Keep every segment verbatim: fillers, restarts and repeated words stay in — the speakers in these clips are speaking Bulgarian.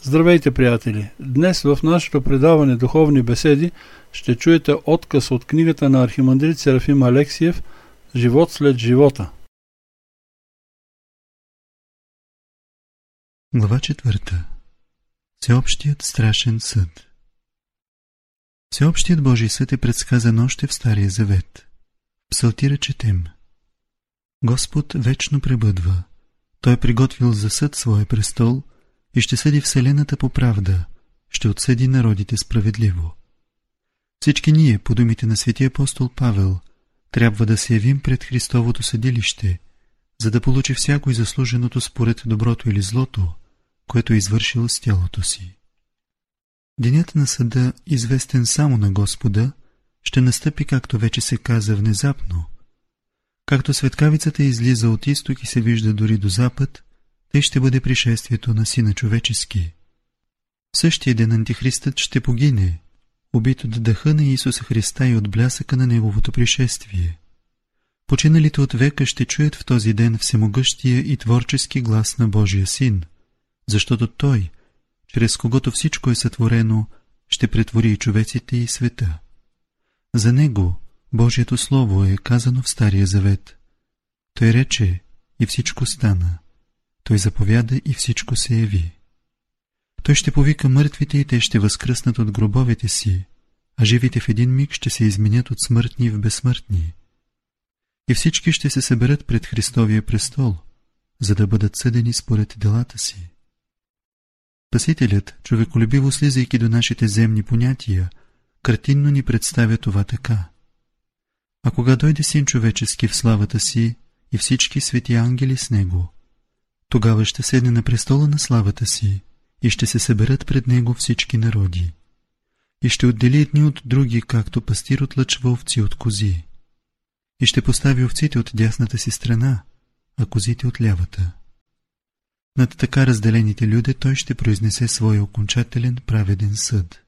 Здравейте, приятели! Днес в нашето предаване Духовни беседи ще чуете откъс от книгата на архимандрит Серафим Алексиев «Живот след живота». Глава четвърта. Всеобщият страшен съд. Всеобщият Божий съд е предсказан още в Стария завет. Псалтира четем: Господ вечно пребъдва. Той е приготвил за съд своя престол и ще съди вселената по правда, ще отсъди народите справедливо. Всички ние, по думите на светия апостол Павел, трябва да се явим пред Христовото съдилище, за да получи всякой заслуженото според доброто или злото, което е извършил с тялото си. Денят на съда, известен само на Господа, ще настъпи, както вече се каза, внезапно. Както светкавицата излиза от изток и се вижда дори до запад, тъй ще бъде пришествието на Сина човечески. В същия ден антихристът ще погине, убит от дъха на Исуса Христа и от блясъка на Неговото пришествие. Починалите от века ще чуят в този ден всемогъщия и творчески глас на Божия Син, защото Той, чрез когото всичко е сътворено, ще претвори и човеците и света. За Него Божието Слово е казано в Стария завет. Той рече и всичко стана. Той заповяда и всичко се яви. Той ще повика мъртвите и те ще възкръснат от гробовете си, а живите в един миг ще се изменят от смъртни в безсмъртни. И всички ще се съберат пред Христовия престол, за да бъдат съдени според делата си. Спасителят, човеколюбиво слизайки до нашите земни понятия, картинно ни представя това така: а кога дойде Син човечески в славата си и всички свети ангели с Него, тогава ще седне на престола на славата си и ще се съберат пред Него всички народи. И ще отдели едни от други, както пастир отлъчва овци от кози. И ще постави овците от дясната си страна, а козите от лявата. Над така разделените люде Той ще произнесе своя окончателен праведен съд.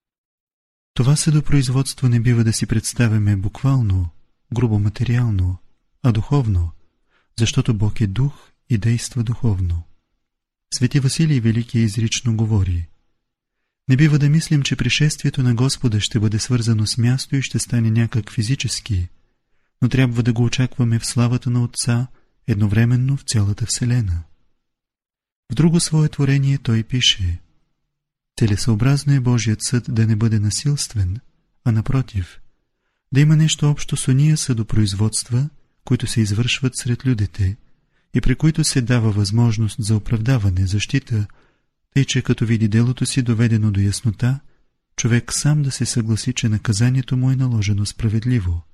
Това съдопроизводство не бива да си представяме буквално, грубо материално, а духовно, защото Бог е дух и действа духовно. Свети Василий Велики изрично говори: не бива да мислим, че пришествието на Господа ще бъде свързано с място и ще стане някак физически, но трябва да го очакваме в славата на Отца едновременно в цялата Вселена. В друго свое творение той пише: целесъобразно е Божият съд да не бъде насилствен, а напротив, да има нещо общо с ония съдопроизводства, които се извършват сред людите и при които се дава възможност за оправдаване, защита, тъй че като види делото си доведено до яснота, човек сам да се съгласи, че наказанието му е наложено справедливо.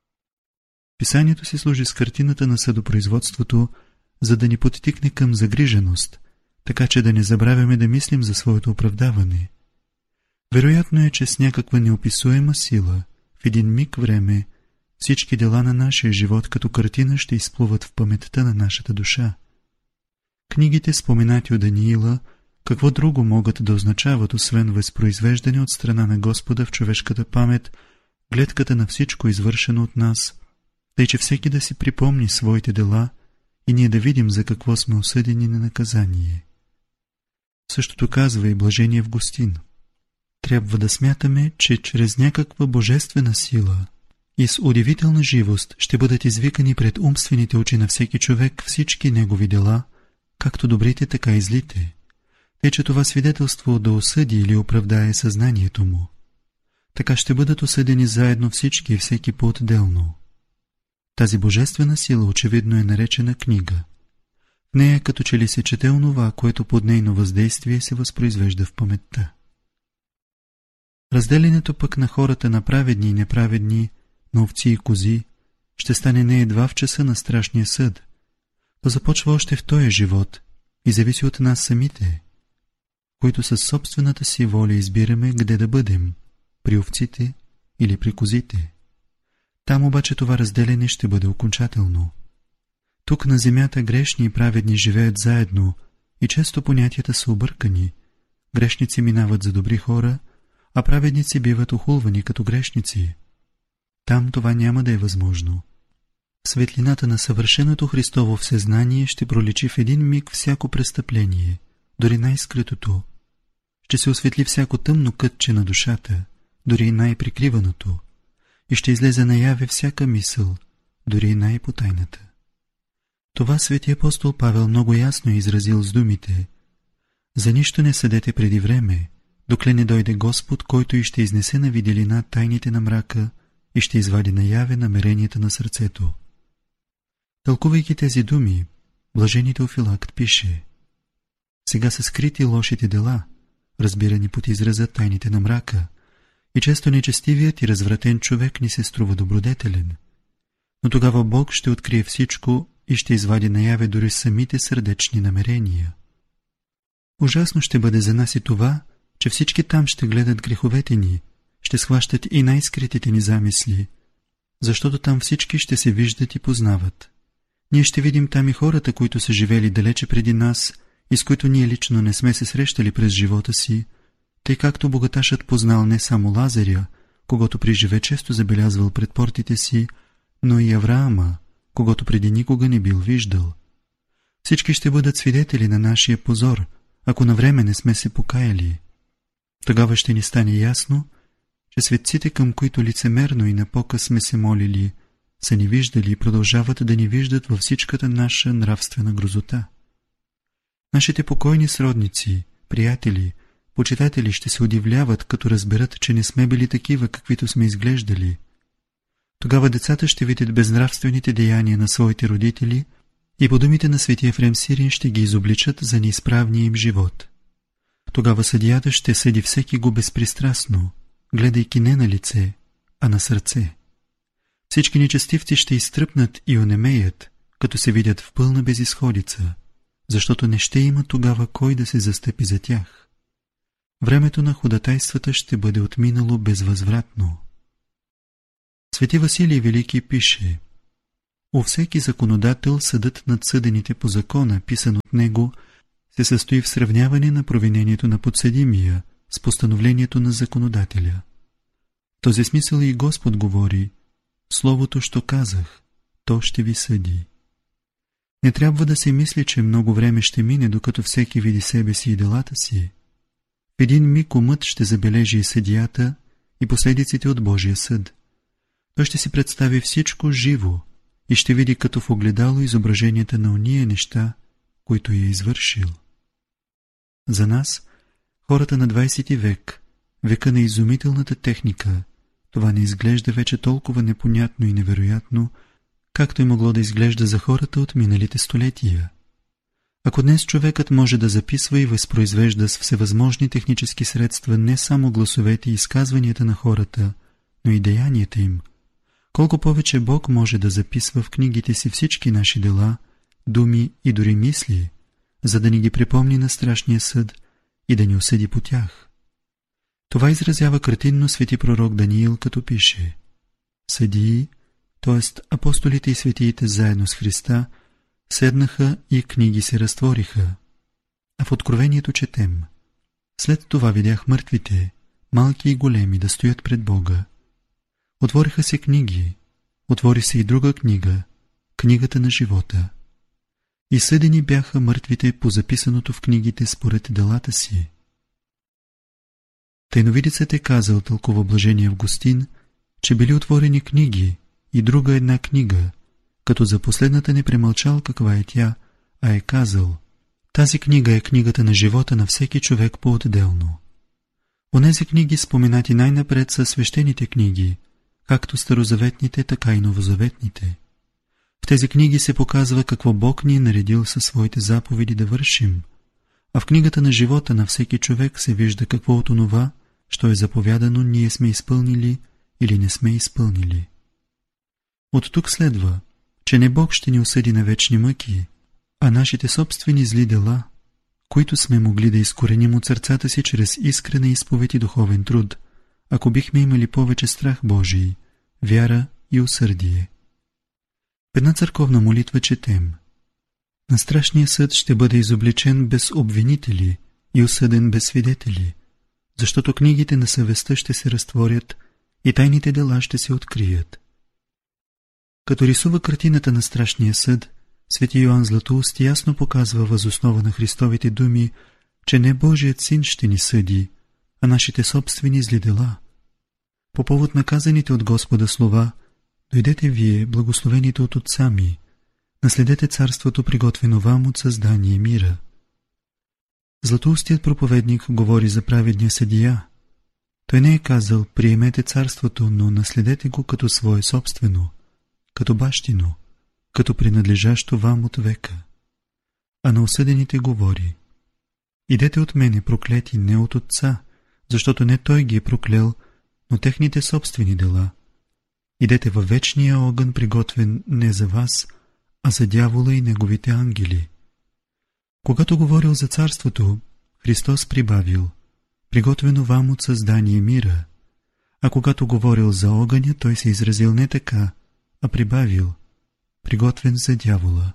Писанието си служи с картината на съдопроизводството, за да ни подтикне към загриженост, така че да не забравяме да мислим за своето оправдаване. Вероятно е, че с някаква неописуема сила, в един миг време, всички дела на нашия живот като картина ще изплуват в паметта на нашата душа. Книгите, споменати от Даниила, какво друго могат да означават, освен възпроизвеждане от страна на Господа в човешката памет, гледката на всичко извършено от нас, тъй че всеки да си припомни своите дела и ние да видим за какво сме осъдени на наказание. Същото казва и блажение Августин. Трябва да смятаме, че чрез някаква божествена сила и с удивителна живост ще бъдат извикани пред умствените очи на всеки човек всички негови дела, както добрите, така и злите, тъй че това свидетелство да осъди или оправдае съзнанието му. Така ще бъдат осъдени заедно всички и всеки по-отделно. Тази божествена сила очевидно е наречена книга. В нея като че ли се чете онова, което под нейно въздействие се възпроизвежда в паметта. Разделянето пък на хората на праведни и неправедни, на овци и кози, ще стане не едва в часа на страшния съд. То започва още в този живот и зависи от нас самите, които със собствената си воля избираме къде да бъдем, при овците или при козите. Там обаче това разделяне ще бъде окончателно. Тук на земята грешни и праведни живеят заедно и често понятията са объркани. Грешници минават за добри хора, а праведници биват охулвани като грешници. Там това няма да е възможно. Светлината на съвършеното Христово всезнание ще проличи в един миг всяко престъпление, дори най-скритото, ще се осветли всяко тъмно кътче на душата, дори и най-прикриваното, и ще излезе наяве всяка мисъл, дори и най-потайната. Това свети апостол Павел много ясно е изразил с думите: за нищо не съдете преди време, докле не дойде Господ, който и ще изнесе на виделина тайните на мрака и ще извади наяве намеренията на сърцето. Тълкувайки тези думи, блажени Теофилакт пише: сега са скрити лошите дела, разбирани под израза тайните на мрака, и често нечестивият и развратен човек ни се струва добродетелен. Но тогава Бог ще открие всичко и ще извади наяве дори самите сърдечни намерения. Ужасно ще бъде за нас и това, че всички там ще гледат греховете ни, ще схващат и най-скритите ни замисли, защото там всички ще се виждат и познават. Ние ще видим там и хората, които са живели далече преди нас и с които ние лично не сме се срещали през живота си, тъй както богаташът познал не само Лазаря, когото приживе често забелязвал пред портите си, но и Авраама, когото преди никога не бил виждал. Всички ще бъдат свидетели на нашия позор, ако навреме не сме се покаяли. Тогава ще ни стане ясно, че светците, към които лицемерно и на показ сме се молили, са ни виждали и продължават да ни виждат във всичката наша нравствена грозота. Нашите покойни сродници, приятели, почитатели ще се удивляват, като разберат, че не сме били такива, каквито сме изглеждали. Тогава децата ще видят безнравствените деяния на своите родители и по думите на светия Ефрем Сирин ще ги изобличат за неизправния им живот. Тогава съдията ще съди всеки го безпристрастно, гледайки не на лице, а на сърце. Всички нечестивци ще изтръпнат и онемеят, като се видят в пълна безизходица, защото не ще има тогава кой да се застъпи за тях. Времето на ходатайствата ще бъде отминало безвъзвратно. Свети Василий Велики пише: у всеки законодател съдът над съдените по закона, писан от него, се състои в сравняване на провинението на подсъдимия с постановлението на законодателя. В този смисъл и Господ говори: словото, що казах, то ще ви съди. Не трябва да се мисли, че много време ще мине, докато всеки види себе си и делата си. В един миг умът ще забележи и съдията, и последиците от Божия съд. Той ще си представи всичко живо и ще види като в огледало изображенията на ония неща, които е извършил. За нас, хората на двайсети век, века на изумителната техника, това не изглежда вече толкова непонятно и невероятно, както е могло да изглежда за хората от миналите столетия. Ако днес човекът може да записва и възпроизвежда с всевъзможни технически средства не само гласовете и изказванията на хората, но и деянията им, колко повече Бог може да записва в книгите си всички наши дела, думи и дори мисли, за да ни ги припомни на страшния съд и да ни осъди по тях. Това изразява картинно свети пророк Даниил, като пише: съдии, т.е. апостолите и светиите заедно с Христа, седнаха и книги се разтвориха. А в Откровението четем: след това видях мъртвите, малки и големи, да стоят пред Бога. Отвориха се книги, отвори се и друга книга, книгата на живота. И съдени бяха мъртвите по записаното в книгите според делата си. Тайновидецът е казал, тълкува блажения Августин, че били отворени книги и друга една книга, като за последната не премълчал каква е тя, а е казал: тази книга е книгата на живота на всеки човек по-отделно. Онези книги, споменати най-напред, са свещените книги, както старозаветните, така и новозаветните. В тези книги се показва какво Бог ни е наредил със своите заповеди да вършим, а в книгата на живота на всеки човек се вижда какво от онова, що е заповядано, ние сме изпълнили или не сме изпълнили. От тук следва, че не Бог ще ни осъди на вечни мъки, а нашите собствени зли дела, които сме могли да изкореним от сърцата си чрез искрена изповед и духовен труд, ако бихме имали повече страх Божий, вяра и усърдие. В една църковна молитва четем: на страшния съд ще бъде изобличен без обвинители и осъден без свидетели, защото книгите на съвестта ще се разтворят и тайните дела ще се открият. Като рисува картината на страшния съд, свети Йоан Златоуст ясно показва въз основа на Христовите думи че не Божият син ще ни съди, а нашите собствени зли дела. По повод на казаните от Господа слова: дойдете вие, благословените от Отца ми, наследете царството, приготвено вам от създание мира. Златоустият проповедник говори за праведния съдия. Той не е казал: приемете царството, но наследете го като свое собствено, като бащино, като принадлежащо вам от века. А на осъдените говори: идете от мене, проклети, не от Отца, защото не Той ги е проклел, но техните собствени дела. Идете във вечния огън, приготвен не за вас, а за дявола и неговите ангели. Когато говорил за царството, Христос прибавил: приготвено вам от създание мира. А когато говорил за огъня, той се изразил не така, а прибавил: приготвен за дявола.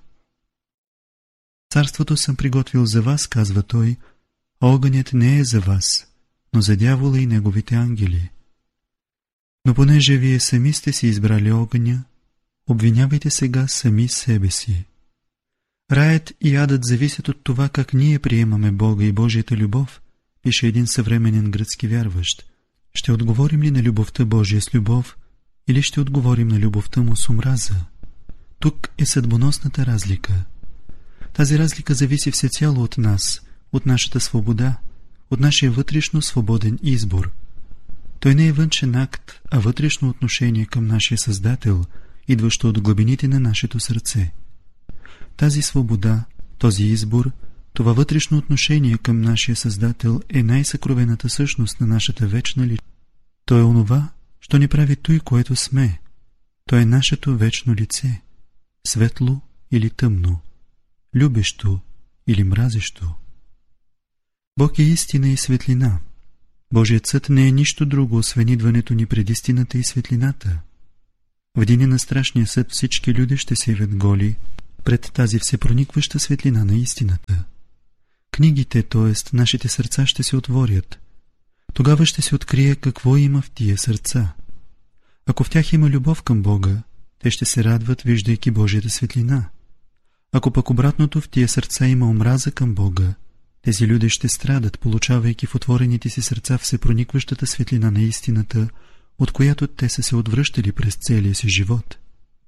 Царството съм приготвил за вас, казва той, а огънят не е за вас, но за дявола и неговите ангели. Но понеже вие сами сте си избрали огъня, обвинявайте сега сами себе си. Раят и адът зависят от това как ние приемаме Бога и Божията любов, пише един съвременен гръцки вярващ. Ще отговорим ли на любовта Божия с любов, или ще отговорим на любовта му с омраза? Тук е съдбоносната разлика. Тази разлика зависи всецяло от нас, от нашата свобода, от нашия вътрешно свободен избор. Той не е външен акт, а вътрешно отношение към нашия Създател, идващо от глъбините на нашето сърце. Тази свобода, този избор, това вътрешно отношение към нашия Създател е най-съкровената същност на нашата вечна личност. То е онова, що ни прави той, което сме. То е нашето вечно лице, светло или тъмно, любещо или мразещо. Бог е истина и светлина. Божият съд не е нищо друго, освен идването ни пред истината и светлината. В деня на страшния съд всички люди ще се явят голи пред тази всепроникваща светлина на истината. Книгите, т.е. нашите сърца, ще се отворят. Тогава ще се открие какво има в тия сърца. Ако в тях има любов към Бога, те ще се радват, виждайки Божията светлина. Ако пък обратното, в тия сърца има омраза към Бога, тези люди ще страдат, получавайки в отворените си сърца всепроникващата светлина на истината, от която те са се отвръщали през целия си живот.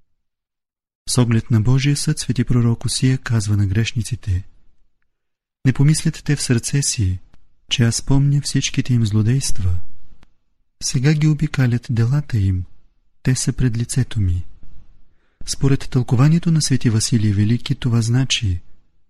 С оглед на Божия съд свети пророк Осия казва на грешниците: не помислят те в сърце си, че аз помня всичките им злодейства. Сега ги обикалят делата им, те са пред лицето ми. Според тълкованието на свети Василий Велики, това значи: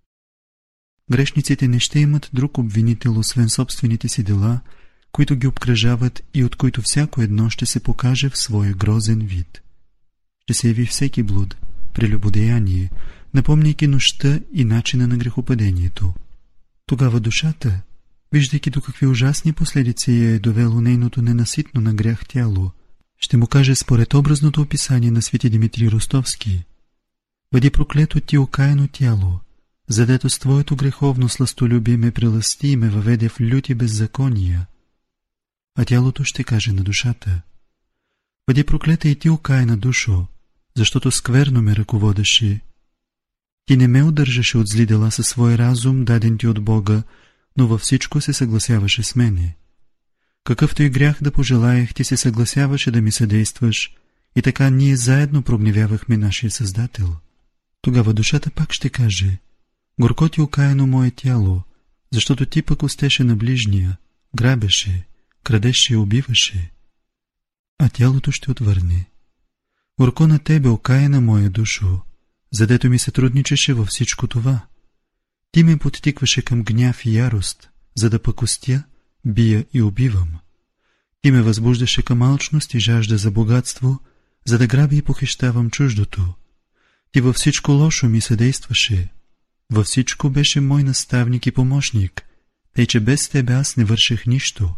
грешниците не ще имат друг обвинител, освен собствените си дела, които ги обкръжават и от които всяко едно ще се покаже в своя грозен вид. Ще се яви всеки блуд, прелюбодеяние, напомняйки нощта и начина на грехопадението. Тогава душата, виждайки до какви ужасни последици я е довело нейното ненаситно на грях тяло, ще му каже според образното описание на свети Димитрий Ростовски: бъди проклето ти, окаяно тяло, задето с твоето греховно сластолюбие ме прелъсти и ме въведе в люти беззакония. А тялото ще каже на душата: бъди проклета и ти, окаяна душо, защото скверно ме ръководеше. Ти не ме удържаше от зли дела със свой разум, даден ти от Бога, но във всичко се съгласяваше с мене. Какъвто и грях да пожелаях, ти се съгласяваше да ми съдействаш, и така ние заедно прогневявахме нашия Създател. Тогава душата пак ще каже: горко ти, окаяно мое тяло, защото ти пък остеше на ближния, грабеше, крадеше и убиваше. А тялото ще отвърне: горко на тебе, окаяна моя душо, задето ми сътрудничеше във всичко това. Ти ме подтикваше към гняв и ярост, за да пакостя, бия и убивам. Ти ме възбуждаше към алчност и жажда за богатство, за да граби и похищавам чуждото. Ти във всичко лошо ми съдействаше. Във всичко беше мой наставник и помощник, тъй че без тебе аз не вършех нищо.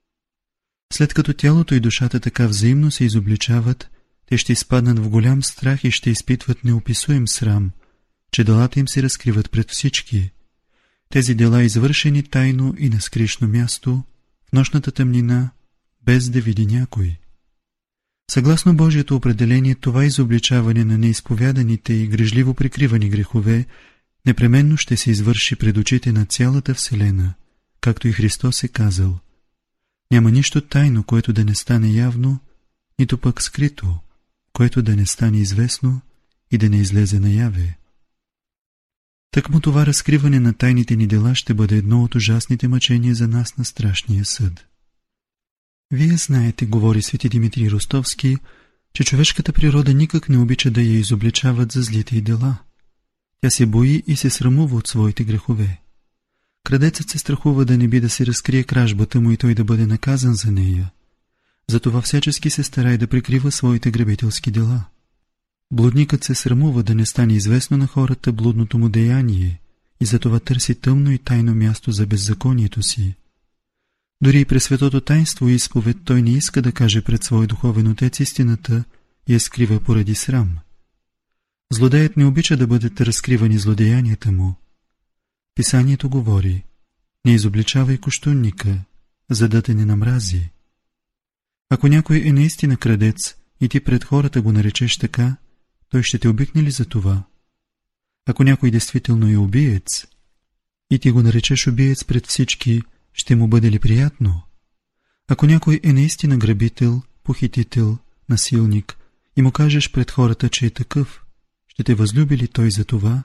След като тялото и душата така взаимно се изобличават, те ще изпаднат в голям страх и ще изпитват неописуем срам, че делата им се разкриват пред всички. Тези дела, извършени тайно и на скришно място, в нощната тъмнина, без да види някой. Съгласно Божието определение, това изобличаване на неизповяданите и грижливо прикривани грехове непременно ще се извърши пред очите на цялата Вселена както и Христос е казал: няма нищо тайно, което да не стане явно, нито пък скрито, което да не стане известно и да не излезе наяве. Тъкмо това разкриване на тайните ни дела ще бъде едно от ужасните мъчения за нас на страшния съд. Вие знаете, говори свети Димитрий Ростовски, че човешката природа никак не обича да я изобличават за злите й дела. Тя се бои и се срамува от своите грехове. Крадецът се страхува да не би да се разкрие кражбата му и той да бъде наказан за нея. Затова всячески се старае да прикрива своите грабителски дела. Блудникът се срамува да не стане известно на хората блудното му деяние и затова търси тъмно и тайно място за беззаконието си. Дори и през светото таинство и изповед той не иска да каже пред свой духовен отец истината и я скрива поради срам. Злодеят не обича да бъдат разкривани злодеянията му. Писанието говори: не изобличавай кощунника, за да те не намрази. Ако някой е наистина крадец и ти пред хората го наречеш така, той ще те обикне ли за това? Ако някой действително е убиец и ти го наречеш убиец пред всички, ще му бъде ли приятно? Ако някой е наистина грабител, похитител, насилник и му кажеш пред хората, че е такъв, ще те възлюби ли той за това?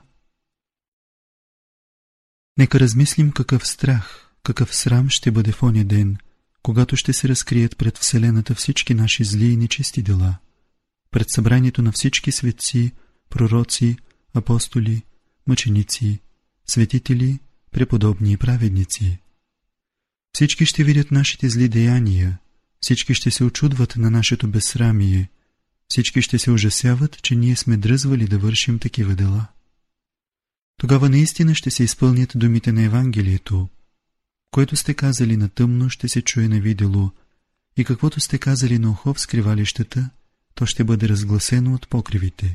Нека размислим какъв страх, какъв срам ще бъде в оня ден, когато ще се разкрият пред Вселената всички наши зли и нечисти дела, пред събранието на всички светци, пророци, апостоли, мъченици, светители, преподобни и праведници. Всички ще видят нашите зли деяния, всички ще се очудват на нашето безсрамие, всички ще се ужасяват, че ние сме дръзвали да вършим такива дела. Тогава наистина ще се изпълнят думите на Евангелието: което сте казали на тъмно, ще се чуе на видело, и каквото сте казали на ухо в скривалищата, то ще бъде разгласено от покривите.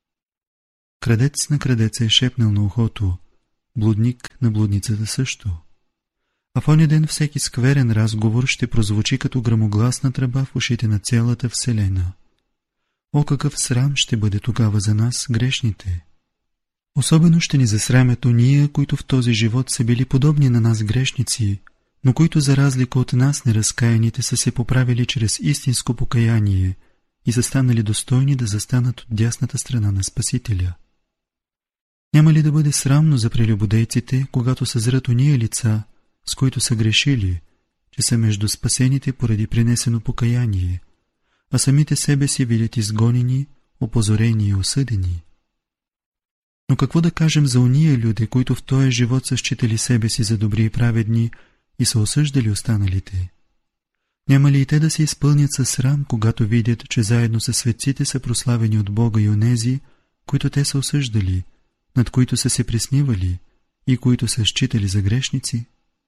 Крадец на крадеца е шепнал на ухото, блудник на блудницата също. А в оня ден всеки скверен разговор ще прозвучи като грамогласна тръба в ушите на цялата Вселена. О, какъв срам ще бъде тогава за нас, грешните! Особено ще ни засрамят ония, които в този живот са били подобни на нас грешници, но които за разлика от нас неразкаяните са се поправили чрез истинско покаяние и са станали достойни да застанат от дясната страна на Спасителя. Няма ли да бъде срамно за прелюбодейците, когато съзрат ония лица, с които са грешили, че са между спасените поради принесено покаяние, а самите себе си видят изгонени, опозорени и осъдени? Но какво да кажем за ония люди, които в този живот са считали себе си за добри и праведни и са осъждали останалите? Няма ли и те да се изпълнят със срам, когато видят, че заедно със светците са прославени от Бога и онези, които те са осъждали, над които са се присмивали и които са считали за грешници?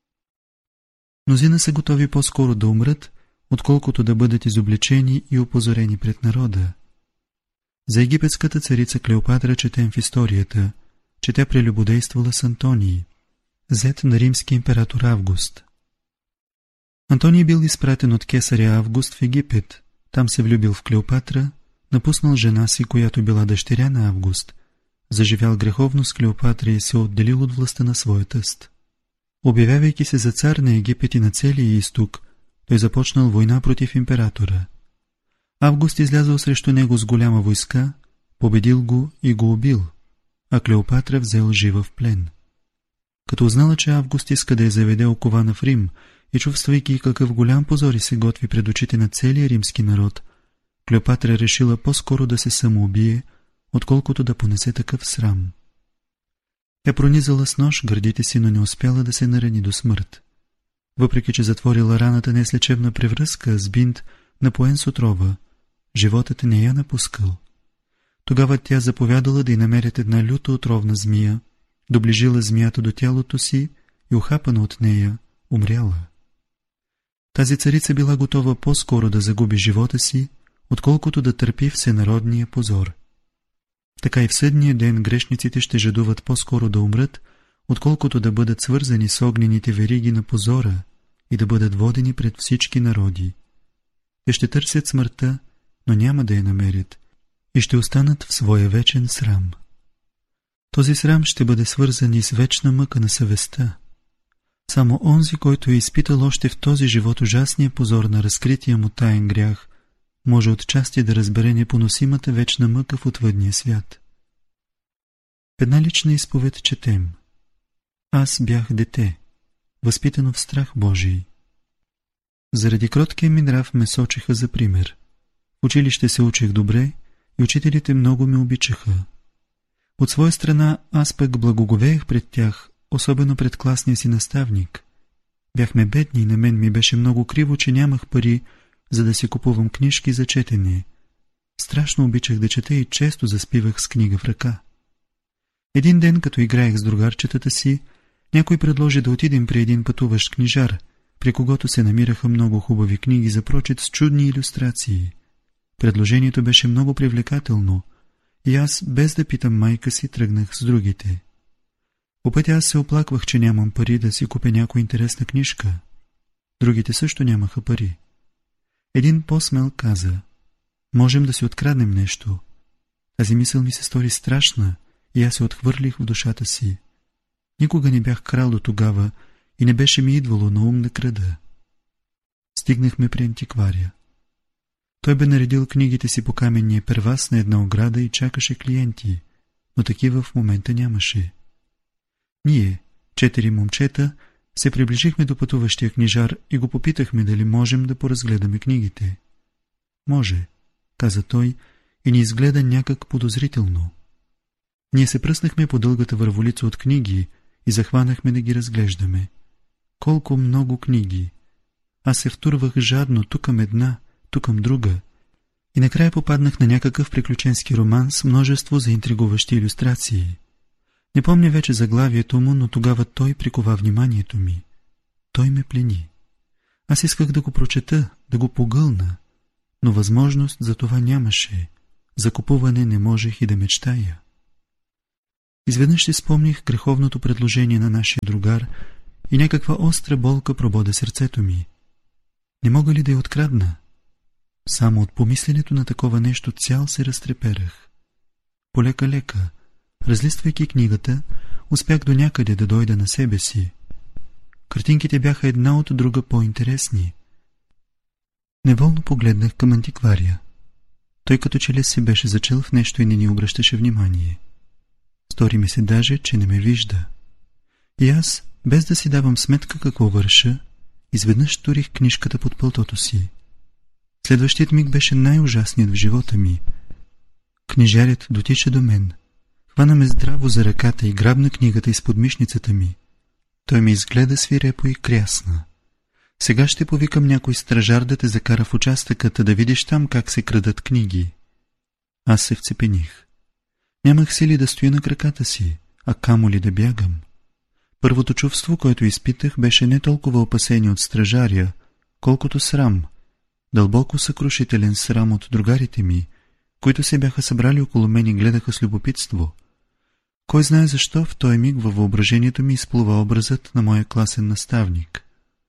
Мнозина са готови по-скоро да умрат, отколкото да бъдат изобличени и опозорени пред народа. За египетската царица Клеопатра четем в историята, че тя прелюбодействала с Антоний, зет на римски император Август. Антоний бил изпратен от кесаря Август в Египет, там се влюбил в Клеопатра, напуснал жена си, която била дъщеря на Август, заживял греховно с Клеопатра и се отделил от властта на своя тъст. Обявявайки се за цар на Египет и на целия изток, той започнал война против императора. Август излязъл срещу него с голяма войска, победил го и го убил, а Клеопатра взел жива в плен. Като узнала, че Август иска да я заведе окована в Рим и чувствайки какъв голям позор се готви пред очите на целия римски народ, Клеопатра решила по-скоро да се самоубие, отколкото да понесе такъв срам. Тя пронизала с нож гърдите си, но не успяла да се нарани до смърт. Въпреки че затворила раната не с лечебна превръзка, с бинт, напоен с отрова, животът не я напускал. Тогава тя заповядала да й намерят една люта отровна змия, доближила змията до тялото си и ухапана от нея, умряла. Тази царица била готова по-скоро да загуби живота си, отколкото да търпи всенародния позор. Така и в съдния ден грешниците ще жадуват по-скоро да умрат, отколкото да бъдат свързани с огнените вериги на позора и да бъдат водени пред всички народи. Те ще търсят смъртта, но няма да я намерят и ще останат в своя вечен срам. Този срам ще бъде свързан и с вечна мъка на съвестта. Само онзи, който е изпитал още в този живот ужасния позор на разкрития му таен грях, може отчасти да разбере непоносимата вечна мъка в отвъдния свят. В една лична изповед четем: аз бях дете, възпитано в страх Божий. Заради кроткия ми нрав ме сочиха за пример. В училище се учих добре и учителите много ме обичаха. От своя страна аз пък благоговеех пред тях, особено пред класния си наставник. Бяхме бедни и на мен ми беше много криво, че нямах пари, за да си купувам книжки за четене. Страшно обичах да чета и често заспивах с книга в ръка. Един ден, като играех с другарчетата си, някой предложи да отидем при един пътуващ книжар, при когото се намираха много хубави книги за прочит с чудни илюстрации. Предложението беше много привлекателно и аз, без да питам майка си, тръгнах с другите. По пътя аз се оплаквах, че нямам пари да си купя някоя интересна книжка. Другите също нямаха пари. Един по-смел каза: можем да си откраднем нещо. Тази мисъл ми се стори страшна и аз се отхвърлих в душата си. Никога не бях крал до тогава и не беше ми идвало на ум да крада. Стигнахме при антикваря. Той бе наредил книгите си по каменния первас на една ограда и чакаше клиенти, но такива в момента нямаше. Ние, четири момчета, се приближихме до пътуващия книжар и го попитахме дали можем да поразгледаме книгите. Може, каза той и ни изгледа някак подозрително. Ние се пръснахме по дългата върволица от книги и захванахме да ги разглеждаме. Колко много книги! Аз се втурвах жадно ту към една, ту към друга и накрая попаднах на някакъв приключенски роман с множество заинтригуващи илюстрации. Не помня вече заглавието му, но тогава той прикова вниманието ми. Той ме плени. Аз исках да го прочета, да го погълна, но възможност за това нямаше. За купуване не можех и да мечтая. Изведнъж си спомних греховното предложение на нашия другар и някаква остра болка пробода сърцето ми. Не мога ли да я открадна? Само от помисленето на такова нещо цял се разтреперах. Полека-лека, разлиствайки книгата, успях до някъде да дойда на себе си. Картинките бяха една от друга по-интересни. Неволно погледнах към антиквария. Той като че ли се беше зачел в нещо и не ни обръщаше внимание. Стори ми се даже, че не ме вижда. И аз, без да си давам сметка какво върша, изведнъж турих книжката под пълтото си. Следващият миг беше най-ужасният в живота ми. Книжарят дотича до мен. Хвана ме здраво за ръката и грабна книгата изпод мишницата ми. Той ме изгледа свирепо и крясна. Сега ще повикам някой стражар да те закара в участъката, да видиш там как се крадат книги. Аз се вцепених. Нямах сили да стоя на краката си, а камо ли да бягам. Първото чувство, което изпитах, беше не толкова опасение от стражаря, колкото срам, дълбоко съкрушителен срам от другарите ми, които се бяха събрали около мен и гледаха с любопитство. Кой знае защо в този миг във въображението ми изплува образът на моя класен наставник.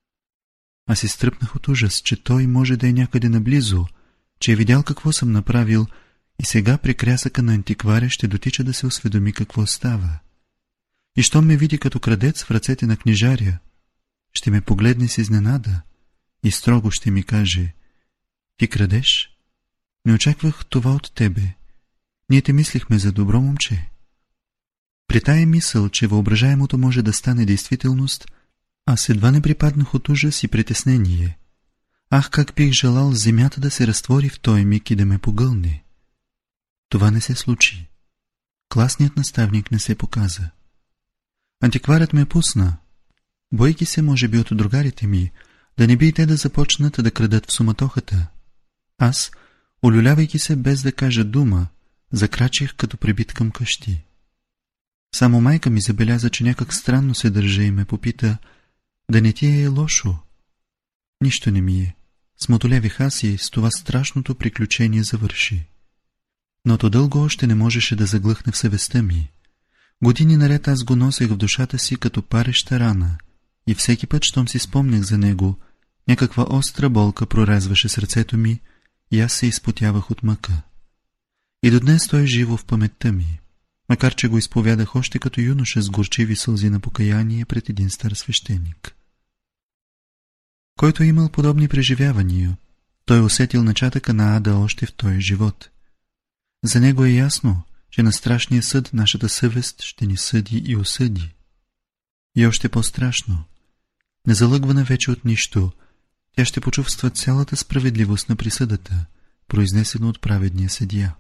Аз изтръпнах от ужас, че той може да е някъде наблизо, че е видял какво съм направил и сега при крясъка на антикваря ще дотича да се осведоми какво става. И щом ме види като крадец в ръцете на книжаря, ще ме погледне с изненада и строго ще ми каже: ти крадеш? Не очаквах това от тебе. Ние те мислихме за добро момче. При тая мисъл, че въображаемото може да стане действителност, аз едва не припаднах от ужас и притеснение. Ах, как бих желал земята да се разтвори в този миг и да ме погълне. Това не се случи. Класният наставник не се показа. Антикварът ме пусна, бойки се, може би, от другарите ми, да не би и те да започнат да крадат в суматохата. Аз, олюлявайки се без да кажа дума, закрачих като прибит към къщи. Само майка ми забеляза, че някак странно се държа и ме попита: да не ти е лошо? Нищо не ми е. Смотолевих аз и с това страшното приключение завърши. Но то дълго още не можеше да заглъхне в съвестта ми. Години наред аз го носех в душата си като пареща рана и всеки път, щом си спомнях за него, някаква остра болка прорязваше сърцето ми и аз се изпотявах от мъка. И до днес той е живо в паметта ми. макар че го изповядах още като юноша с горчиви сълзи на покаяние пред един стар свещеник. Който е имал подобни преживявания, той е усетил начатъка на ада още в този живот. За него е ясно, че на страшния съд нашата съвест ще ни съди и осъди. И още по-страшно, незалъгвана вече от нищо, тя ще почувства цялата справедливост на присъдата, произнесена от праведния съдия.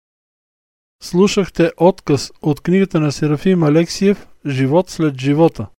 Слушахте отказ от книгата на Серафим Алексиев «Живот след живота».